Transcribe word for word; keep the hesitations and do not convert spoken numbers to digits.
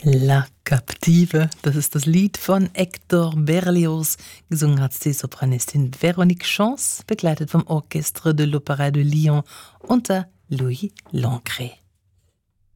La Captive, das ist das Lied von Hector Berlioz. Gesungen hat die Sopranistin Véronique Chance, begleitet vom Orchestre de l'Opéra de Lyon unter Louis Lancret.